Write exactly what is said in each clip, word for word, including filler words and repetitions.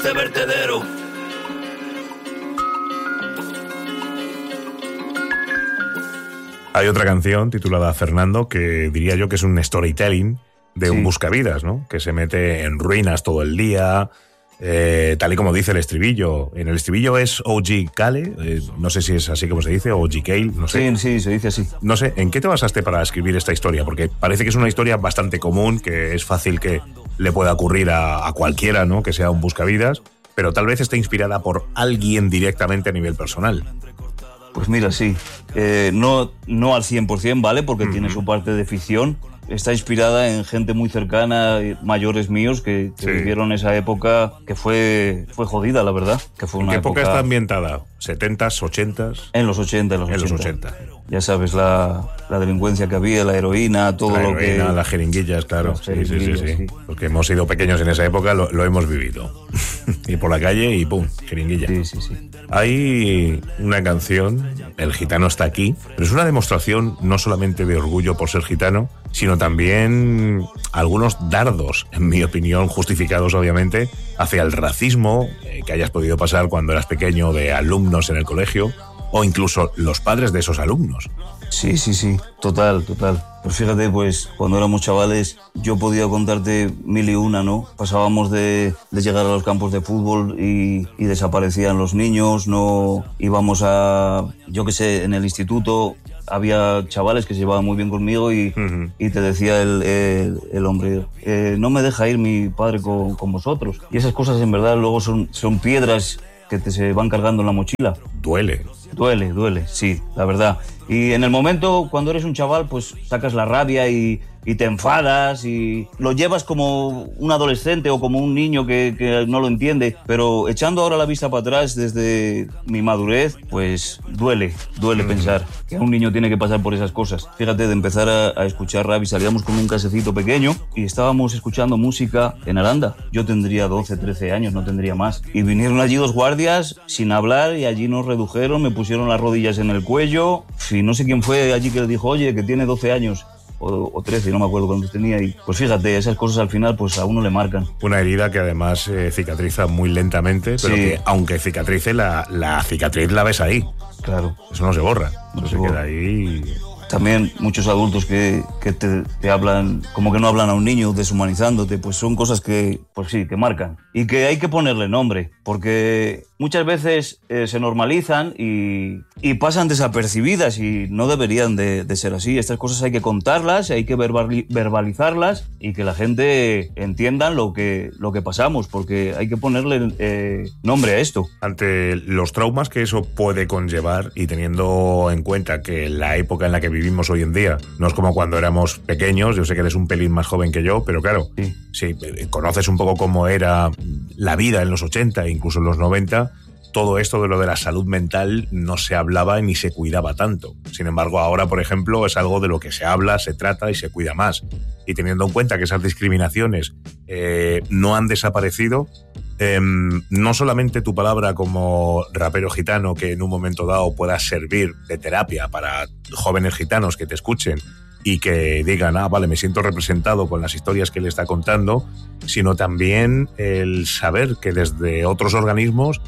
de vertedero. Hay otra canción titulada Fernando que diría yo que es un storytelling de sí. un buscavidas, ¿no? Que se mete en ruinas todo el día, eh, tal y como dice el estribillo. En el estribillo es O G Kale, eh, no sé si es así como se dice, O G Kale, no sé. Sí, sí, se dice así. No sé, ¿en qué te basaste para escribir esta historia? Porque parece que es una historia bastante común, que es fácil que le pueda ocurrir a, a cualquiera, ¿no? Que sea un buscavidas, pero tal vez esté inspirada por alguien directamente a nivel personal. Pues mira, sí. Eh, no, no al cien por ciento, ¿vale? Porque uh-huh. tiene su parte de ficción. Está inspirada en gente muy cercana, mayores míos, que, que sí. vivieron esa época que fue, fue jodida, la verdad. Que fue una ¿En qué época, época está ambientada? ¿setentas, ochentas? En los ochenta, en los en ochenta. Los ochenta. Ya sabes, la, la delincuencia que había, la heroína, todo la lo heroína, que... las jeringuillas, claro. Las jeringuillas, sí, sí, sí, sí. Porque hemos sido pequeños en esa época, lo, lo hemos vivido. Y por la calle y pum, jeringuilla. Sí, sí, sí. Hay una canción, El gitano está aquí, pero es una demostración no solamente de orgullo por ser gitano, sino también algunos dardos, en mi opinión, justificados obviamente, hacia el racismo eh, que hayas podido pasar cuando eras pequeño, de alumnos en el colegio, o incluso los padres de esos alumnos. Sí, sí, sí, total, total. Pues fíjate, pues cuando éramos chavales yo podía contarte mil y una, ¿no? Pasábamos de, de llegar a los campos de fútbol y, y desaparecían los niños, no íbamos a, yo qué sé, en el instituto había chavales que se llevaban muy bien conmigo y, uh-huh. y te decía el, el, el hombre, eh, no me deja ir mi padre con, con vosotros. Y esas cosas en verdad luego son, son piedras que te se van cargando en la mochila. Duele. Duele, duele, sí, la verdad. Y en el momento, cuando eres un chaval, pues sacas la rabia y, y te enfadas y lo llevas como un adolescente o como un niño que, que no lo entiende. Pero echando ahora la vista para atrás desde mi madurez, pues duele, duele mm. pensar que un niño tiene que pasar por esas cosas. Fíjate, de empezar a, a escuchar rap y salíamos con un casecito pequeño y estábamos escuchando música en Aranda. Yo tendría doce, trece años, no tendría más. Y vinieron allí dos guardias sin hablar y allí nos redujeron, me pusieron las rodillas en el cuello y no sé quién fue allí que le dijo, oye, que tiene doce años o, o trece, no me acuerdo cuántos tenía, y pues fíjate, esas cosas al final pues a uno le marcan. Una herida que además eh, cicatriza muy lentamente, pero sí. que aunque cicatrice, la, la cicatriz la ves ahí. Claro. Eso no se borra, no eso se, se borra. queda ahí. También muchos adultos que, que te, te hablan como que no hablan a un niño, deshumanizándote, pues son cosas que, pues sí, que marcan. Y que hay que ponerle nombre, porque muchas veces eh, se normalizan y, y pasan desapercibidas y no deberían de, de ser así. Estas cosas hay que contarlas, hay que verbali- verbalizarlas y que la gente entienda lo que, lo que pasamos, porque hay que ponerle eh, nombre a esto. Ante los traumas que eso puede conllevar y teniendo en cuenta que la época en la que vivimos hoy en día no es como cuando éramos pequeños, yo sé que eres un pelín más joven que yo, pero claro, sí. si conoces un poco cómo era la vida en los ochenta e incluso en los noventa, todo esto de lo de la salud mental no se hablaba ni se cuidaba tanto. Sin embargo, ahora, por ejemplo, es algo de lo que se habla, se trata y se cuida más. Y teniendo en cuenta que esas discriminaciones eh, no han desaparecido, eh, no solamente tu palabra como rapero gitano, que en un momento dado pueda servir de terapia para jóvenes gitanos que te escuchen y que digan, ah, vale, me siento representado con las historias que él está contando, sino también el saber que desde otros organismos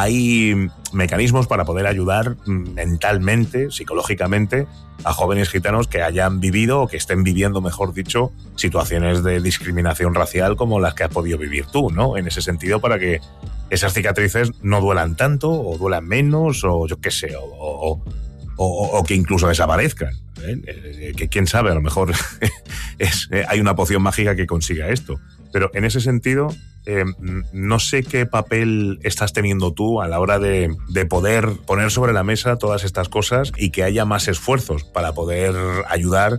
hay mecanismos para poder ayudar mentalmente, psicológicamente, a jóvenes gitanos que hayan vivido o que estén viviendo, mejor dicho, situaciones de discriminación racial como las que has podido vivir tú, ¿no? En ese sentido, para que esas cicatrices no duelan tanto o duelan menos o yo qué sé, o, o, o, o que incluso desaparezcan. ¿eh? Que quién sabe, a lo mejor es, eh, hay una poción mágica que consiga esto. Pero en ese sentido, eh, no sé qué papel estás teniendo tú a la hora de, de poder poner sobre la mesa todas estas cosas y que haya más esfuerzos para poder ayudar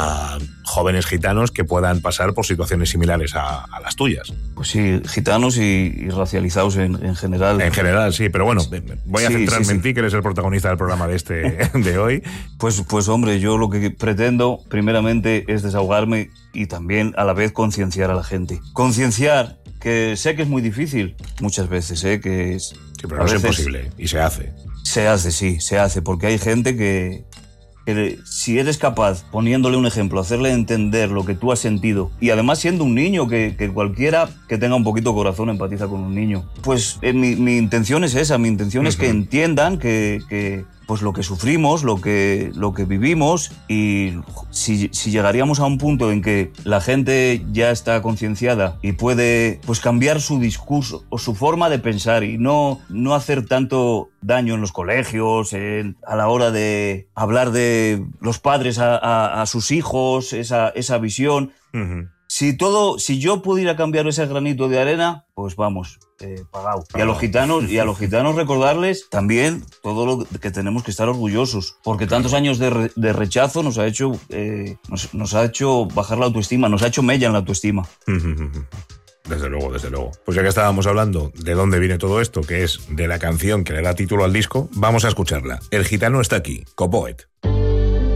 a jóvenes gitanos que puedan pasar por situaciones similares a, a las tuyas. Pues sí, gitanos y, y racializados en, en general. En general, sí, pero bueno, voy a sí, centrarme sí, sí. en ti, que eres el protagonista del programa de este de hoy. Pues, pues hombre, yo lo que pretendo primeramente es desahogarme y también a la vez concienciar a la gente. Concienciar, que sé que es muy difícil muchas veces, ¿eh? Que es, sí, pero no es imposible y se hace. Se hace, sí, se hace, porque hay gente que, que si eres capaz, poniéndole un ejemplo, hacerle entender lo que tú has sentido, y además siendo un niño, que, que cualquiera que tenga un poquito corazón empatiza con un niño, pues eh, mi, mi intención es esa, mi intención uh-huh. es que entiendan que, que pues lo que sufrimos, lo que, lo que vivimos, y si, si llegaríamos a un punto en que la gente ya está concienciada y puede pues cambiar su discurso o su forma de pensar y no, no hacer tanto daño en los colegios, en, a la hora de hablar de los padres a, a, a sus hijos, esa, esa visión. Uh-huh. Si todo, si yo pudiera cambiar ese granito de arena, pues vamos, eh, pagado. Y a los gitanos, y a los gitanos recordarles también todo lo que tenemos que estar orgullosos, porque tantos años de, re, de rechazo nos ha hecho, eh, nos, nos ha hecho bajar la autoestima, nos ha hecho mella en la autoestima. Desde luego, desde luego. Pues ya que estábamos hablando de dónde viene todo esto, que es de la canción que le da título al disco, vamos a escucharla. El gitano está aquí, Copoet.